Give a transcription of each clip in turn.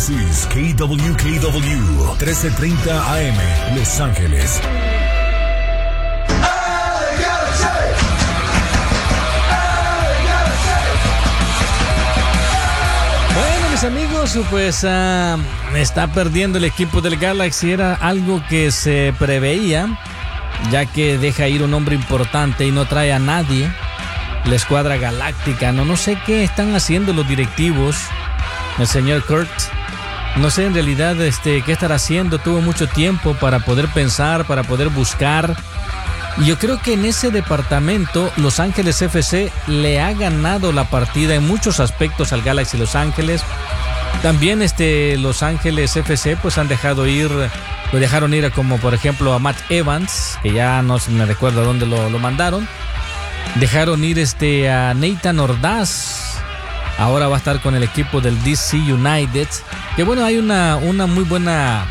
This is KWKW 1330 AM, Los Ángeles. Bueno, mis amigos, pues está perdiendo el equipo del Galaxy. Era algo que se preveía, ya que deja ir un hombre importante y no trae a nadie. La escuadra galáctica, no sé qué están haciendo los directivos. El señor Kurt, no sé en realidad qué estará haciendo. Tuvo mucho tiempo para poder pensar, para poder buscar. Y yo creo que en ese departamento Los Ángeles FC le ha ganado la partida en muchos aspectos al Galaxy Los Ángeles. También Los Ángeles FC pues lo dejaron ir como por ejemplo a Matt Evans, que ya no me recuerdo a dónde lo mandaron. Dejaron ir a Nathan Ordaz. Ahora va a estar con el equipo del DC United. Que bueno, hay una muy buena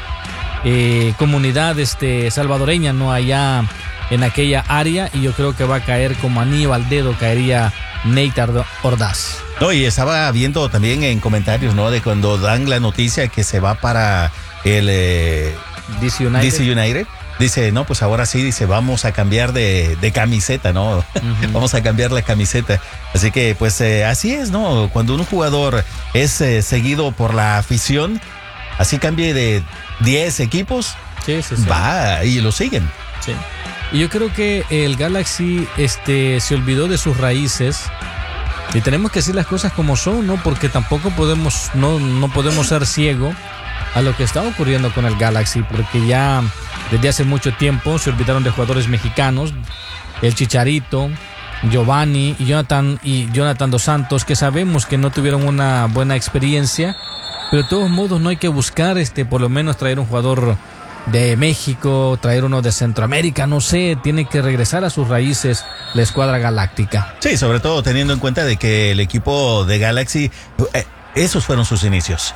comunidad salvadoreña, ¿no? Allá en aquella área, y yo creo que va a caer como anillo al dedo, caería Nathan Ordaz. No, y estaba viendo también en comentarios, ¿no? De cuando dan la noticia que se va para el DC United. Dice, no, pues ahora sí, dice, vamos a cambiar de camiseta, ¿no? Uh-huh. Vamos a cambiar la camiseta. Así que, pues, así es, ¿no? Cuando un jugador es seguido por la afición, así cambie de 10 equipos, sí. Va y lo siguen. Sí. Y yo creo que el Galaxy se olvidó de sus raíces. Y tenemos que decir las cosas como son, ¿no? Porque tampoco podemos, no podemos ser ciegos a lo que está ocurriendo con el Galaxy, porque ya desde hace mucho tiempo se olvidaron de jugadores mexicanos, el Chicharito, Giovanni y Jonathan Dos Santos, que sabemos que no tuvieron una buena experiencia, pero de todos modos no hay que buscar por lo menos traer un jugador de México, traer uno de Centroamérica, no sé, tiene que regresar a sus raíces la escuadra galáctica. Sí, sobre todo teniendo en cuenta de que el equipo de Galaxy, esos fueron sus inicios.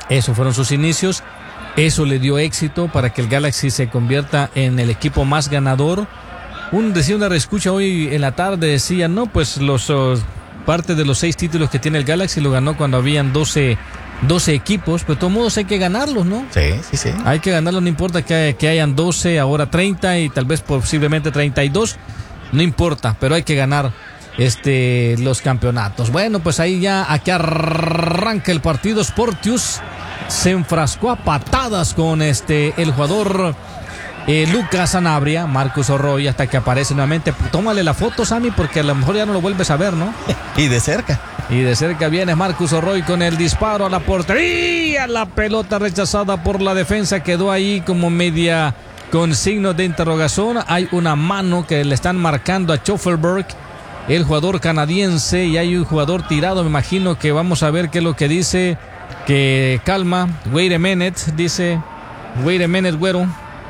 Eso le dio éxito para que el Galaxy se convierta en el equipo más ganador. Decía una reescucha hoy en la tarde, decía, no, pues parte de los 6 títulos que tiene el Galaxy lo ganó cuando habían 12 equipos, pero de todos modos hay que ganarlos, ¿no? Sí. Hay que ganarlos, no importa que hayan 12, ahora 30 y tal vez posiblemente 32, no importa, pero hay que ganar los campeonatos. Bueno, pues ahí ya aquí arranca el partido. Sportius se enfrascó a patadas con el jugador Lucas Sanabria, Marcus Orroy, hasta que aparece nuevamente. Tómale la foto, Sammy, porque a lo mejor ya no lo vuelves a ver, ¿no? Y de cerca viene Marcus Orroy con el disparo a la portería. La pelota rechazada por la defensa quedó ahí como media con signos de interrogación. Hay una mano que le están marcando a Schoffelberg, el jugador canadiense, y hay un jugador tirado. Me imagino que vamos a ver qué es lo que dice. Que calma, wait a minute, dice, wait a minute, güero.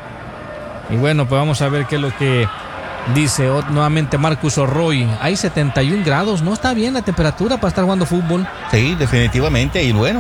Y bueno, pues vamos a ver qué es lo que dice nuevamente Marcus Orroy. Hay 71 grados, ¿no? Está bien la temperatura para estar jugando fútbol. Sí, definitivamente. Y bueno,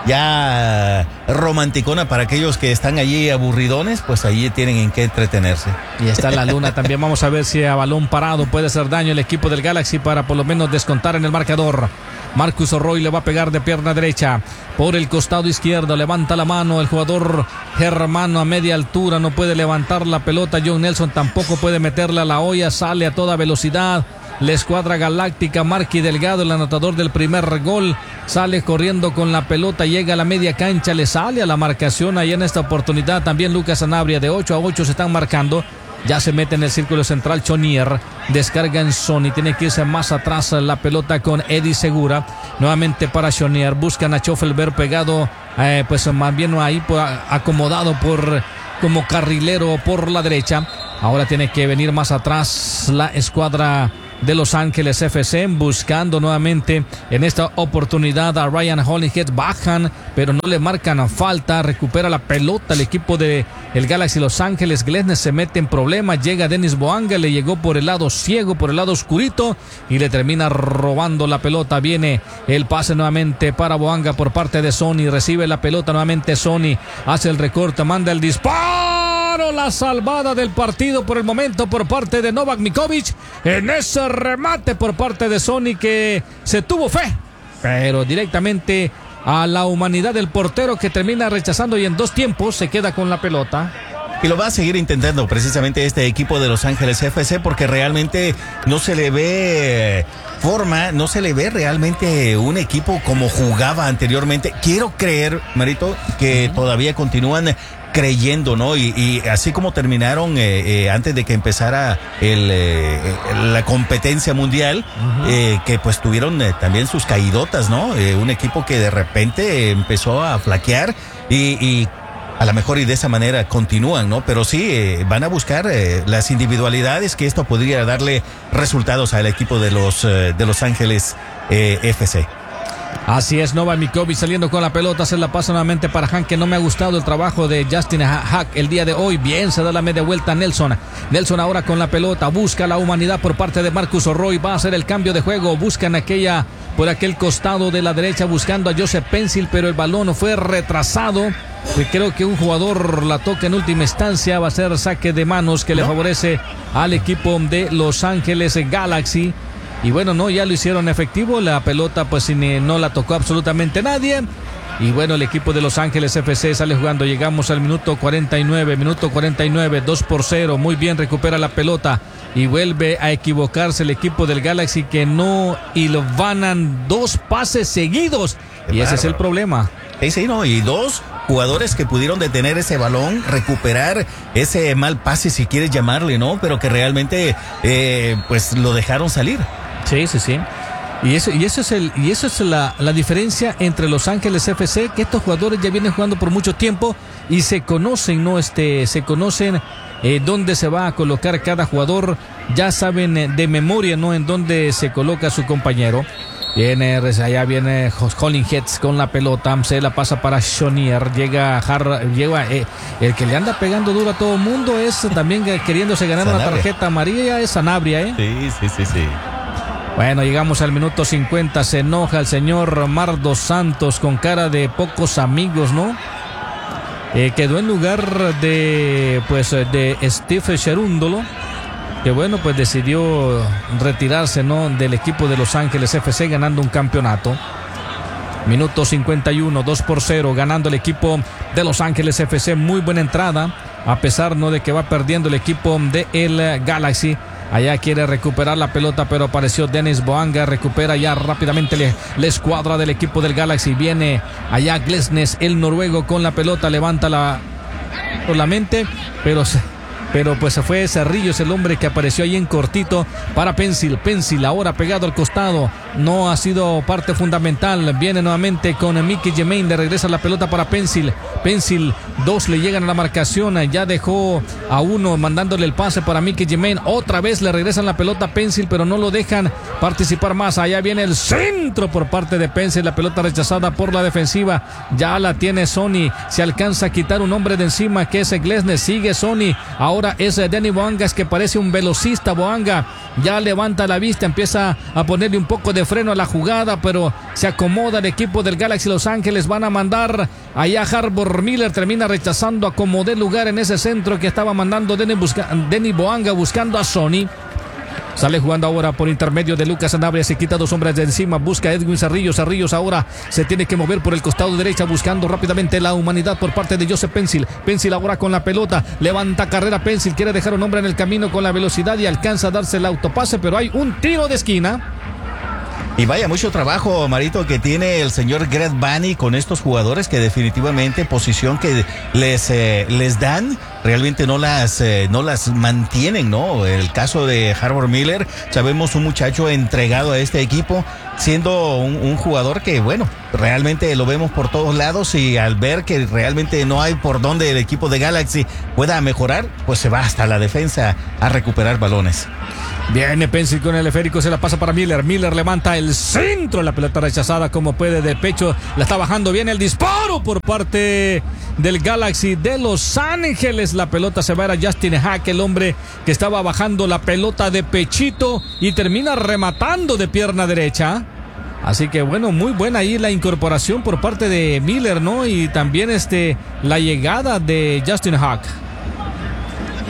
ya romanticona para aquellos que están allí aburridones, pues allí tienen en qué entretenerse. Y está la luna también. Vamos a ver si a balón parado puede hacer daño el equipo del Galaxy para por lo menos descontar en el marcador. Marcus Orroy le va a pegar de pierna derecha por el costado izquierdo, levanta la mano el jugador germano a media altura, no puede levantar la pelota. John Nelson tampoco puede meterle a la olla, sale a toda velocidad la escuadra galáctica. Marky Delgado, el anotador del primer gol, sale corriendo con la pelota, llega a la media cancha, le sale a la marcación ahí en esta oportunidad. También Lucas Sanabria, de 8-8 se están marcando. Ya se mete en el círculo central Chonier, descarga en Sony, tiene que irse más atrás la pelota con Eddie Segura, nuevamente para Chonier, buscan a Schoffelberg pegado, pues más bien ahí acomodado como carrilero por la derecha. Ahora tiene que venir más atrás la escuadra de Los Ángeles FC, buscando nuevamente en esta oportunidad a Ryan Holyhead. Bajan, pero no le marcan falta. Recupera la pelota el equipo de el Galaxy Los Ángeles. Glesnes se mete en problemas. Llega Denis Boanga, le llegó por el lado ciego, por el lado oscurito, y le termina robando la pelota. Viene el pase nuevamente para Boanga por parte de Sony. Recibe la pelota nuevamente Sony. Hace el recorte, manda el disparo. La salvada del partido por el momento por parte de Novak Mikovic en ese remate por parte de Sony, que se tuvo fe, pero directamente a la humanidad del portero, que termina rechazando y en 2 tiempos se queda con la pelota. Y lo va a seguir intentando precisamente este equipo de Los Ángeles FC, porque realmente no se le ve forma, no se le ve realmente un equipo como jugaba anteriormente. Quiero creer, Marito, que todavía continúan creyendo, ¿no? Y así como terminaron antes de que empezara la competencia mundial, que pues tuvieron también sus caídotas, ¿no? Un equipo que de repente empezó a flaquear y a lo mejor y de esa manera continúan, ¿no? Pero sí, van a buscar las individualidades, que esto podría darle resultados al equipo de Los Ángeles FC. Así es, Nova Mikovic saliendo con la pelota, se la pasa nuevamente para Hank, que no me ha gustado el trabajo de Justin Hack el día de hoy. Bien, se da la media vuelta a Nelson. Nelson ahora con la pelota, busca la humanidad por parte de Marcus Roy, va a hacer el cambio de juego, buscan por aquel costado de la derecha, buscando a Joseph Pencil, pero el balón fue retrasado. Creo que un jugador la toca en última instancia, va a ser saque de manos que le favorece al equipo de Los Ángeles Galaxy. Y bueno, no, ya lo hicieron efectivo, la pelota pues no la tocó absolutamente nadie. Y bueno, el equipo de Los Ángeles FC sale jugando, llegamos al minuto 49, 2-0, muy bien, recupera la pelota y vuelve a equivocarse el equipo del Galaxy, que no hilvanan 2 pases seguidos. Y ese es el problema. Sí, no, y 2 jugadores que pudieron detener ese balón, recuperar ese mal pase, si quieres llamarle, ¿no? Pero que realmente pues lo dejaron salir. Sí. Y eso es la diferencia entre Los Ángeles FC, que estos jugadores ya vienen jugando por mucho tiempo y se conocen, ¿no? Se conocen dónde se va a colocar cada jugador, ya saben de memoria, ¿no? En dónde se coloca su compañero. Allá viene Colin Heads con la pelota, se la pasa para Shonier, llega el que le anda pegando duro a todo el mundo es también queriéndose ganar Sanabria. una tarjeta amarilla, es Sanabria, Sí. Bueno, llegamos al minuto 50, se enoja el señor Mardo Santos con cara de pocos amigos, ¿no? Quedó en lugar de Steve Cherúndolo, que bueno, pues decidió retirarse, ¿no? Del equipo de Los Ángeles FC, ganando un campeonato. Minuto 51, 2-0, ganando el equipo de Los Ángeles FC. Muy buena entrada, a pesar, ¿no?, de que va perdiendo el equipo de el Galaxy. Allá quiere recuperar la pelota, pero apareció Denis Boanga, recupera ya rápidamente la escuadra del equipo del Galaxy. Viene allá Glesnes, el noruego, con la pelota, levanta solamente, pero pues se fue Cerrillo, es el hombre que apareció ahí en cortito para Pencil. Pencil ahora pegado al costado, no ha sido parte fundamental. Viene nuevamente con Mickey Gemain, le regresa la pelota para Pencil. Pencil, 2 le llegan a la marcación, ya dejó a 1 mandándole el pase para Mickey Gemain. Otra vez le regresan la pelota a Pencil, pero no lo dejan participar más. Allá viene el centro por parte de Pencil, la pelota rechazada por la defensiva. Ya la tiene Sony, se alcanza a quitar un hombre de encima, que es Glesnes. Sigue Sony, ahora es Denny Boanga, que parece un velocista. Boanga ya levanta la vista, empieza a ponerle un poco de freno a la jugada, pero se acomoda el equipo del Galaxy Los Ángeles. Van a mandar allá Harbor Miller, termina rechazando, acomodé lugar en ese centro que estaba mandando Denny Boanga buscando a Sony. Sale jugando ahora por intermedio de Lucas Sanabria, se quita 2 hombres de encima, busca a Edwin Cerrillos. Cerrillos ahora se tiene que mover por el costado derecha, buscando rápidamente la humanidad por parte de Joseph Pencil. Pencil ahora con la pelota, levanta carrera Pencil, quiere dejar un hombre en el camino con la velocidad y alcanza a darse el autopase, pero hay un tiro de esquina. Y vaya, mucho trabajo, Marito, que tiene el señor Greg Vanney con estos jugadores, que definitivamente posición que les dan, realmente no las mantienen, ¿no? El caso de Harbor Miller, sabemos, un muchacho entregado a este equipo, siendo un jugador que, bueno, realmente lo vemos por todos lados, y al ver que realmente no hay por donde el equipo de Galaxy pueda mejorar, pues se va hasta la defensa a recuperar balones. Viene Pencil con el esférico, se la pasa para Miller. Miller levanta el centro, la pelota rechazada como puede de pecho, la está bajando bien, el disparo por parte del Galaxy de Los Ángeles. La pelota se va a Justin Hack, el hombre que estaba bajando la pelota de pechito y termina rematando de pierna derecha. Así que bueno, muy buena ahí la incorporación por parte de Miller, ¿no? Y también la llegada de Justin Hack.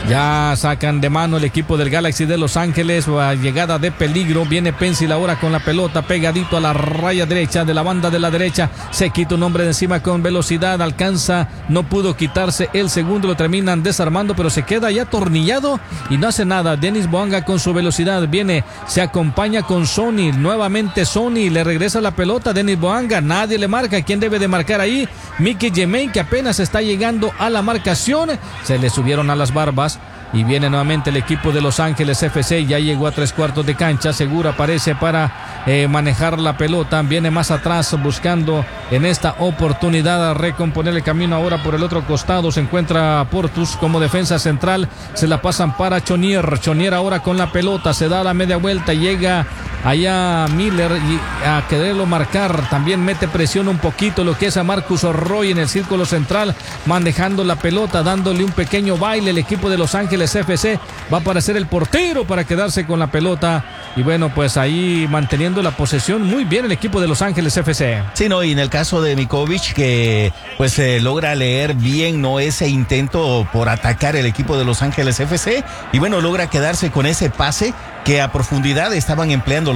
Ya sacan de mano el equipo del Galaxy de Los Ángeles. Llegada de peligro. Viene Pencil ahora con la pelota pegadito a la raya derecha de la banda de la derecha. Se quita un hombre de encima con velocidad. Alcanza. No pudo quitarse el segundo. Lo terminan desarmando, pero se queda ya atornillado y no hace nada. Denis Boanga con su velocidad. Viene, se acompaña con Sony. Nuevamente Sony. Le regresa la pelota. Denis Boanga. Nadie le marca. ¿Quién debe de marcar ahí? Mickey Jemaine, que apenas está llegando a la marcación. Se le subieron a las barbas. Y viene nuevamente el equipo de Los Ángeles FC. Ya llegó a 3/4 de cancha. Segura aparece para manejar la pelota. Viene más atrás buscando en esta oportunidad a recomponer el camino. Ahora por el otro costado se encuentra Portus como defensa central. Se la pasan para Chonier. Chonier ahora con la pelota. Se da la media vuelta. Llega allá Miller y a quererlo marcar. También mete presión un poquito lo que es a Marcus Roy en el círculo central. Manejando la pelota. Dándole un pequeño baile. El equipo de Los Ángeles FC va a aparecer el portero para quedarse con la pelota. Y bueno, pues ahí manteniendo la posesión muy bien el equipo de Los Ángeles FC. Sí, no, y en el caso de Mikovic, que pues logra leer bien, no, ese intento por atacar el equipo de Los Ángeles FC, y bueno, logra quedarse con ese pase que a profundidad estaban empleando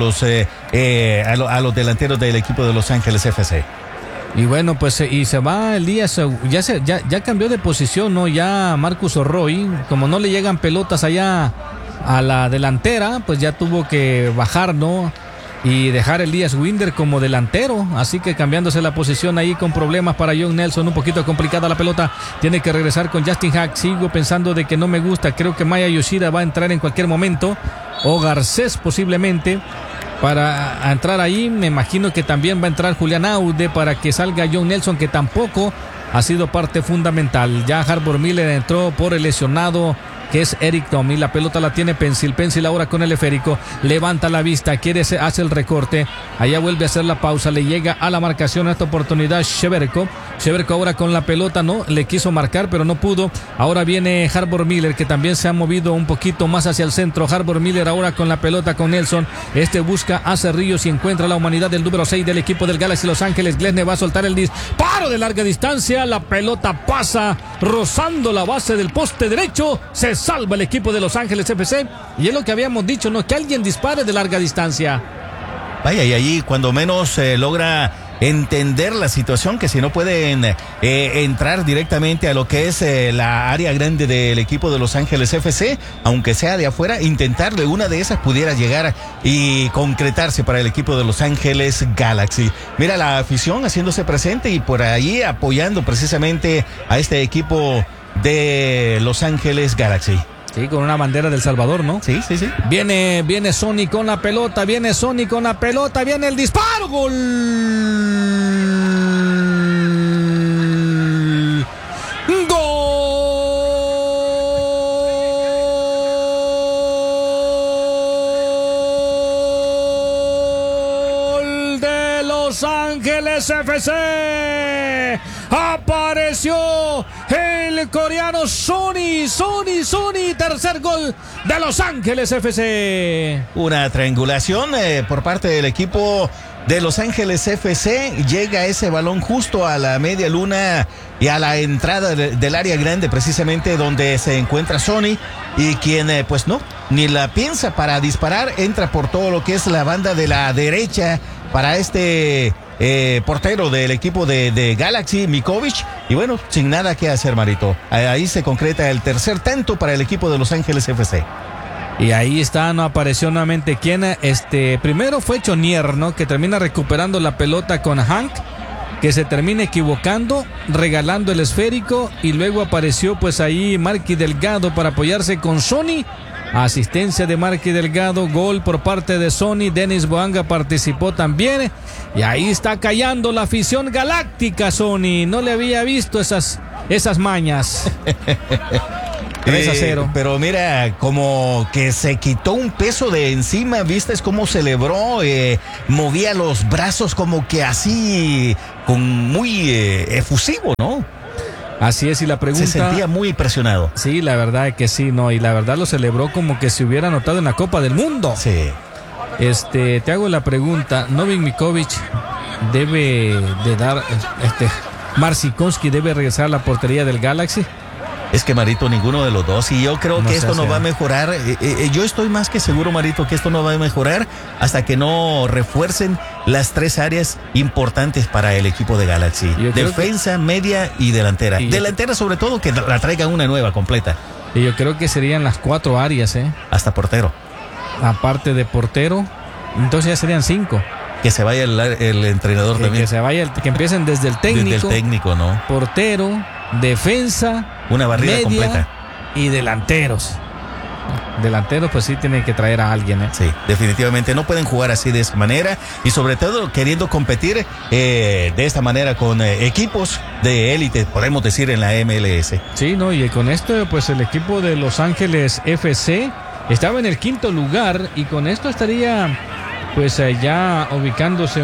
a los delanteros del equipo de Los Ángeles FC. Y bueno, pues y se va Elías, ya cambió de posición, ¿no? Ya Marcus Roy, como no le llegan pelotas allá a la delantera, pues ya tuvo que bajar, ¿no? Y dejar a Elías Winder como delantero, así que cambiándose la posición ahí con problemas para John Nelson, un poquito complicada la pelota, tiene que regresar con Justin Hack. Sigo pensando de que no me gusta, creo que Maya Yoshida va a entrar en cualquier momento, o Garcés posiblemente. Para entrar ahí, me imagino que también va a entrar Julián Aude para que salga John Nelson, que tampoco ha sido parte fundamental. Ya Harbor Miller entró por el lesionado que es Eric Tommy. La pelota la tiene Pencil. Pencil ahora con el esférico. Levanta la vista. Hace el recorte. Allá vuelve a hacer la pausa. Le llega a la marcación en esta oportunidad Cheverco. Cheverco ahora con la pelota. No, le quiso marcar, pero no pudo. Ahora viene Harbor Miller, que también se ha movido un poquito más hacia el centro. Harbor Miller ahora con la pelota con Nelson. Busca a Cerrillos y encuentra la humanidad del número 6 del equipo del Galaxy Los Ángeles. Glesne va a soltar el disparo de larga distancia. La pelota pasa rozando la base del poste derecho. Se salva el equipo de Los Ángeles FC. Y es lo que habíamos dicho, ¿no? Que alguien dispare de larga distancia. Vaya, y allí cuando menos logra entender la situación, que si no pueden entrar directamente a lo que es la área grande del equipo de Los Ángeles FC, aunque sea de afuera, intentarle una de esas pudiera llegar y concretarse para el equipo de Los Ángeles Galaxy. Mira la afición haciéndose presente y por ahí apoyando precisamente a este equipo de Los Ángeles Galaxy. Sí, con una bandera del Salvador, ¿no? Sí. Viene Sony con la pelota, viene el disparo, gol. Gol de Los Ángeles FC. Apareció el coreano Sony, tercer gol de Los Ángeles FC. Una triangulación por parte del equipo de Los Ángeles FC. Llega ese balón justo a la media luna y a la entrada del área grande, precisamente donde se encuentra Sony, y quien pues no, ni la piensa para disparar, entra por todo lo que es la banda de la derecha para portero del equipo de Galaxy, Mikovic, y bueno, sin nada que hacer, Marito. Ahí se concreta el tercer tanto para el equipo de Los Ángeles FC. Y ahí está, no apareció nuevamente quién. Primero fue Chonier, ¿no? Que termina recuperando la pelota con Hank, que se termina equivocando, regalando el esférico, y luego apareció pues ahí Marky Delgado para apoyarse con Sony. Asistencia de Marky Delgado, gol por parte de Sony. Denis Boanga participó también. Y ahí está callando la afición galáctica, Sony. No le había visto esas mañas. 3-0. Pero mira, como que se quitó un peso de encima, ¿viste? Es como celebró, movía los brazos como que así, con muy efusivo, ¿no? Así es, y la pregunta... Se sentía muy presionado. Sí, la verdad es que sí, no, y la verdad lo celebró como que se hubiera anotado en la Copa del Mundo. Sí. Te hago la pregunta, Novik Mikovic debe de dar, Marcinkonski debe regresar a la portería del Galaxy. Es que, Marito, ninguno de los dos. Y yo creo que esto no va a mejorar. Yo estoy más que seguro, Marito, que esto no va a mejorar hasta que no refuercen las 3 áreas importantes para el equipo de Galaxy. Defensa, media y delantera. Delantera, sobre todo, que la traigan una nueva, completa. Y yo creo que serían las 4 áreas, Hasta portero. Aparte de portero, entonces ya serían 5. Que se vaya el entrenador también. Que se vaya, que empiecen desde el técnico. Desde el técnico, ¿no? Portero, defensa, una barrida media completa. Y delanteros. Delanteros, pues sí tienen que traer a alguien, Sí, definitivamente no pueden jugar así de esa manera y sobre todo queriendo competir de esta manera con equipos de élite, podemos decir, en la MLS. Sí, no, y con esto, pues el equipo de Los Ángeles FC estaba en el 5º lugar y con esto estaría pues ya ubicándose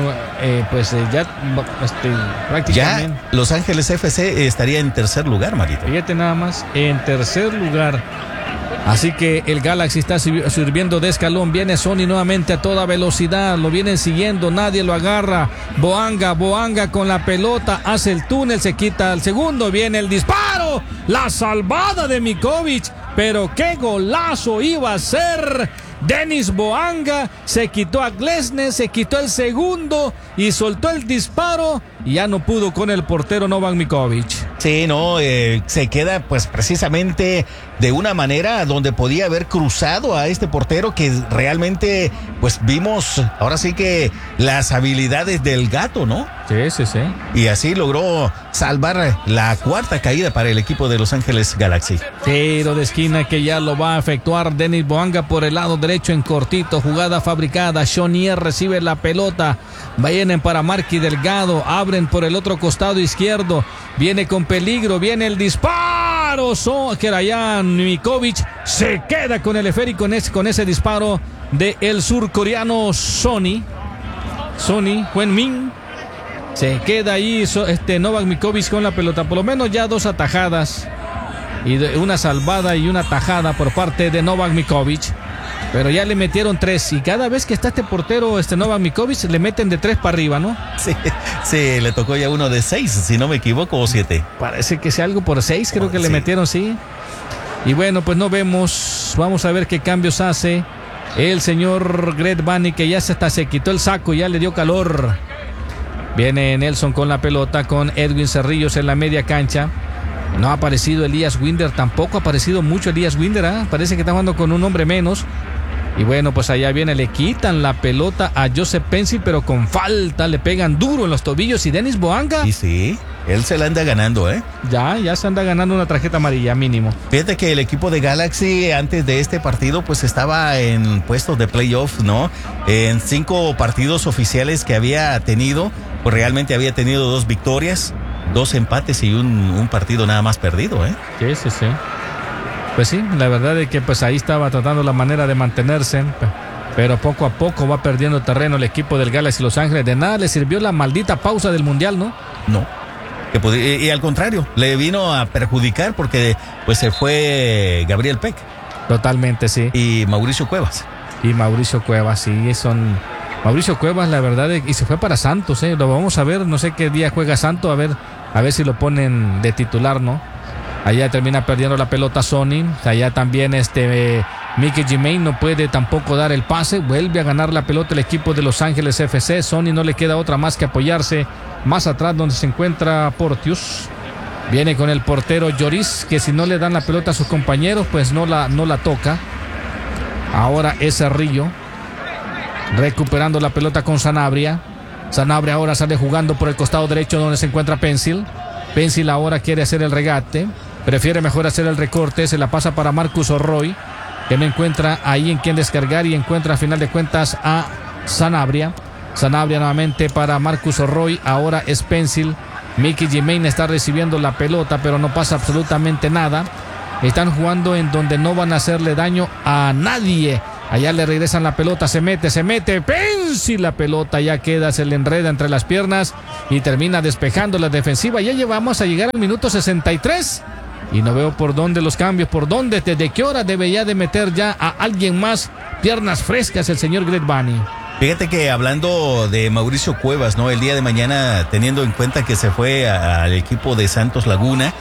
prácticamente. Ya Los Ángeles FC estaría en 3er lugar, Marito. Fíjate nada más, en 3er lugar. Así que el Galaxy está sirviendo de escalón. Viene Sony nuevamente a toda velocidad. Lo vienen siguiendo, nadie lo agarra. Boanga con la pelota, hace el túnel, se quita el segundo. Viene el disparo, la salvada de Mikovic. Pero qué golazo iba a ser Denis Boanga. Se quitó a Glesnes, se quitó el segundo y soltó el disparo. Y ya no pudo con el portero Novak Mikovic. Sí, no, se queda pues precisamente de una manera donde podía haber cruzado a este portero que realmente pues vimos ahora sí que las habilidades del gato, ¿no? Sí. Y así logró salvar la 4ª caída para el equipo de Los Ángeles Galaxy. Tiro de esquina que ya lo va a efectuar Denis Boanga por el lado derecho en cortito, jugada fabricada. Chonier recibe la pelota, vienen para Marky Delgado, abren por el otro costado izquierdo, viene con peligro, viene el disparo, Kerayan Mikovic se queda con el esférico con ese disparo de el surcoreano Sonny Heung-min. Se queda ahí Novak Mikovic con la pelota, por lo menos ya 2 atajadas y una salvada y una tajada por parte de Novak Mikovic. Pero ya le metieron 3 y cada vez que está este portero, Novak Mikovic, le meten de 3 para arriba, ¿no? Sí, le tocó ya uno de 6, si no me equivoco, o 7. Parece que sea algo por 6, creo que le metieron, sí. Y bueno, pues no vemos, vamos a ver qué cambios hace el señor Greg Vanney, que ya se quitó el saco, ya le dio calor. Viene Nelson con la pelota, con Edwin Cerrillos en la media cancha. No ha aparecido Elías Winder, tampoco ha aparecido mucho Elías Winder, parece que está jugando con un hombre menos. Y bueno, pues allá viene, le quitan la pelota a Joseph Pencil, pero con falta, le pegan duro en los tobillos. Y Denis Boanga. Y sí, él se la anda ganando, Ya se anda ganando una tarjeta amarilla mínimo. Fíjate que el equipo de Galaxy antes de este partido pues estaba en puestos de playoff, ¿no? En 5 partidos oficiales que había tenido, pues realmente había tenido 2 victorias, 2 empates y un partido nada más perdido, Sí. Pues sí, la verdad es que pues ahí estaba tratando la manera de mantenerse, pero poco a poco va perdiendo terreno el equipo del Galaxy Los Ángeles. De nada le sirvió la maldita pausa del Mundial, ¿no? No. Y al contrario, le vino a perjudicar porque pues se fue Gabriel Peck. Totalmente, sí. Y Mauricio Cuevas. Sí, son... Mauricio Cuevas, la verdad, y se fue para Santos, Lo vamos a ver, no sé qué día juega Santos, a ver si lo ponen de titular, ¿no? Allá termina perdiendo la pelota Sony. Allá también Mickey Jiménez no puede tampoco dar el pase. Vuelve a ganar la pelota el equipo de Los Ángeles FC. Sony no le queda otra más que apoyarse más atrás donde se encuentra Porteous. Viene con el portero Lloris, que si no le dan la pelota a sus compañeros, pues no la toca. Ahora es Cerrillo. Recuperando la pelota con Sanabria. Sanabria ahora sale jugando por el costado derecho donde se encuentra Pencil. Pencil ahora quiere hacer el regate. Prefiere mejor hacer el recorte. Se la pasa para Marcus Orroy, que no encuentra ahí en quien descargar y encuentra a final de cuentas a Sanabria. Sanabria nuevamente para Marcus Orroy. Ahora es Pencil. Mickey Jiménez está recibiendo la pelota, pero no pasa absolutamente nada. Están jugando en donde no van a hacerle daño a nadie. Allá le regresan la pelota, se mete. Pencil, la pelota ya queda, se le enreda entre las piernas y termina despejando la defensiva. Ya vamos a llegar al minuto 63 y no veo por dónde los cambios, desde qué hora debe ya de meter ya a alguien más. Piernas frescas el señor Greg Vanney. Fíjate que hablando de Mauricio Cuevas, ¿no? El día de mañana, teniendo en cuenta que se fue al equipo de Santos Laguna,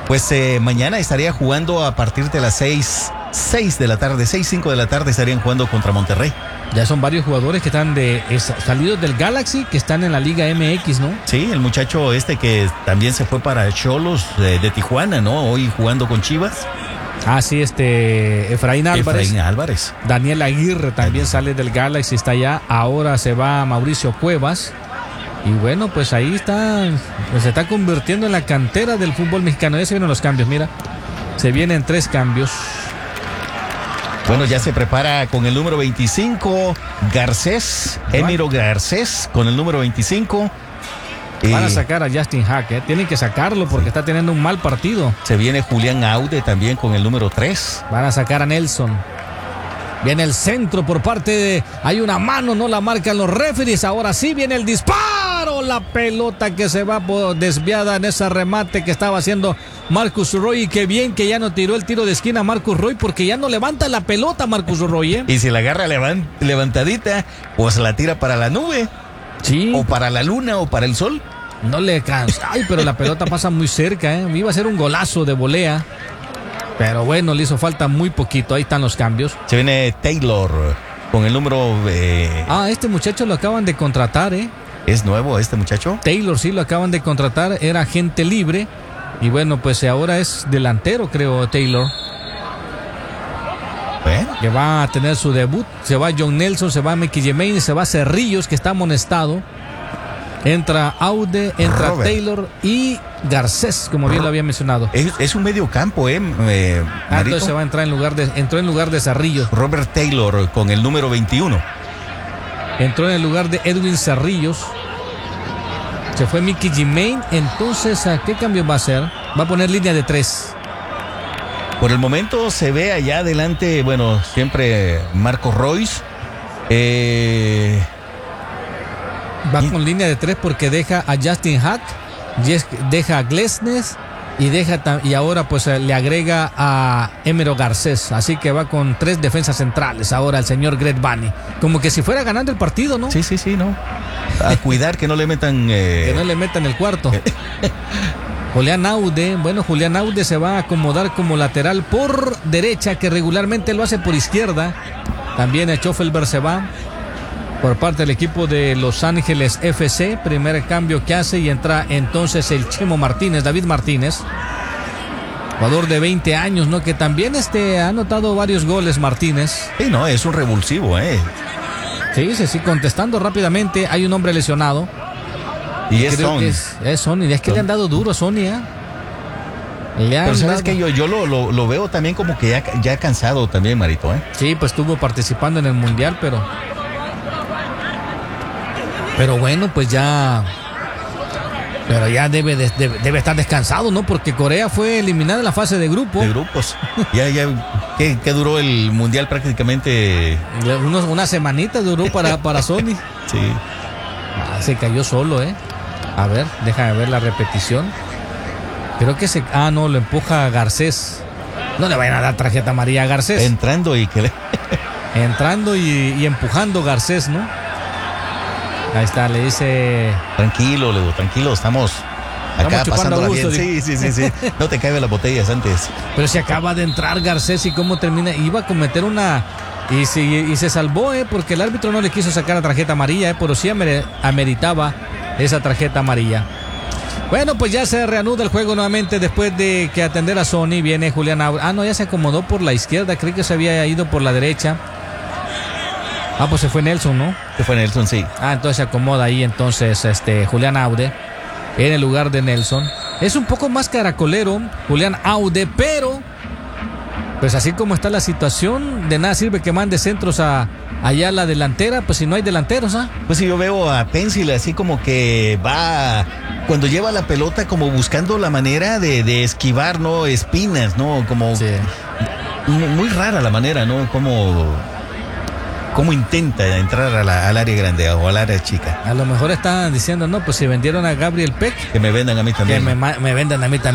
Pues mañana estaría jugando a partir de las 6 de la tarde, 5 de la tarde estarían jugando contra Monterrey. Ya son varios jugadores que están salidos del Galaxy, que están en la Liga MX, ¿no? Sí, el muchacho que también se fue para Xolos de Tijuana, ¿no? Hoy jugando con Chivas. Ah, sí, Efraín Álvarez. Daniel Aguirre también sale del Galaxy, está allá. Ahora se va Mauricio Cuevas. Y bueno, pues ahí está, pues se está convirtiendo en la cantera del fútbol mexicano. Ya se vienen los cambios, mira. Se vienen 3 cambios. Bueno, ya se prepara con el número 25, Garcés, Emiro Garcés, con el número 25. Van a sacar a Justin Hack, tienen que sacarlo porque está teniendo un mal partido. Se viene Julián Aude también con el número 3. Van a sacar a Nelson. Viene el centro por parte de... Hay una mano, no la marcan los referees. Ahora sí viene el disparo. La pelota que se va desviada en ese remate que estaba haciendo Marcus Roy. Y qué bien que ya no tiró el tiro de esquina Marcus Roy, porque ya no levanta la pelota Marcus Roy. Y si la agarra levantadita, pues la tira para la nube. Sí. O para la luna o para el sol. No le cansa. Ay, pero la pelota pasa muy cerca, Iba a ser un golazo de volea. Pero bueno, le hizo falta muy poquito. Ahí están los cambios. Se viene Taylor con el número... este muchacho lo acaban de contratar, ¿Es nuevo este muchacho? Taylor sí lo acaban de contratar. Era agente libre. Y bueno, pues ahora es delantero, creo, Taylor. Bueno. Que va a tener su debut. Se va John Nelson, se va Mickey Jemaine, se va Cerrillos, que está amonestado. Entra Aude, entra Robert Taylor y Garcés, como bien lo había mencionado. Es un medio campo, entonces se va a entrar entró en lugar de Cerrillos. Robert Taylor con el número 21. Entró en el lugar de Edwin Cerrillos. Se fue Mickey Jemaine. Entonces, ¿a qué cambio va a hacer? Va a poner línea de 3. Por el momento se ve allá adelante, bueno, siempre Marcos Royce. Va con línea de 3 porque deja a Justin Hack, deja a Glesnes y ahora pues le agrega a Emiro Garcés. Así que va con 3 defensas centrales ahora el señor Greg Vanney. Como que si fuera ganando el partido, ¿no? Sí, ¿no? A cuidar que no le metan... Que no le metan el cuarto. Julián Aude se va a acomodar como lateral por derecha, que regularmente lo hace por izquierda. También Schoffelberg se va por parte del equipo de Los Ángeles FC. Primer cambio que hace y entra entonces el Chemo Martínez, David Martínez. Jugador de 20 años, ¿no? Que también ha anotado varios goles Martínez. Sí, no, es un revulsivo, Sí, contestando rápidamente. Hay un hombre lesionado. Y es Son. Es Sony. Es que le han dado duro a Sony, Pero sabes que yo lo veo también como que ya cansado también, Marito, Sí, pues estuvo participando en el Mundial, pero bueno, pues ya... Pero ya debe estar descansado, ¿no? Porque Corea fue eliminada en la fase de grupo. De grupos. ¿Qué duró el Mundial prácticamente? Una semanita duró para Sony. Sí. Se cayó solo, A ver, déjame ver la repetición. Creo que lo empuja a Garcés. No le vayan a dar tarjeta amarilla a Garcés. Entrando y empujando Garcés, ¿no? Ahí está, le dice... Tranquilo, estamos acá pasándola bien. Sí. No te caben las botellas antes. Pero se acaba de entrar Garcés y cómo termina. Iba a cometer una... Y se salvó, porque el árbitro no le quiso sacar la tarjeta amarilla, pero sí ameritaba esa tarjeta amarilla. Bueno, pues ya se reanuda el juego nuevamente después de que atender a Sony. Viene Julián Aude. Ya se acomodó por la izquierda. Creí que se había ido por la derecha. Pues se fue Nelson, ¿no? Se fue Nelson, sí. Entonces se acomoda ahí entonces Julián Aude en el lugar de Nelson. Es un poco más caracolero Julián Aude, pero pues así como está la situación, de nada sirve que mande centros allá a la delantera, pues si no hay delanteros, Pues si yo veo a Pencil así como que va, cuando lleva la pelota, como buscando la manera de esquivar, ¿no? Espinas, ¿no? Como sí. Muy rara la manera, ¿no? ¿Cómo intenta entrar al área grande o al área chica? A lo mejor están diciendo, no, pues si vendieron a Gabriel Peck, que me vendan a mí también. Que me vendan a mí también.